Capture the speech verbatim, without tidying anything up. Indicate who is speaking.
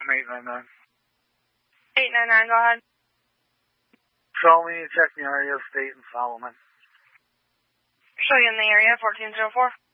Speaker 1: eight nine nine.
Speaker 2: eight nine nine, go ahead.
Speaker 1: Show me, check the area, state, and Solomon.
Speaker 2: Show you in the area, fourteen oh four.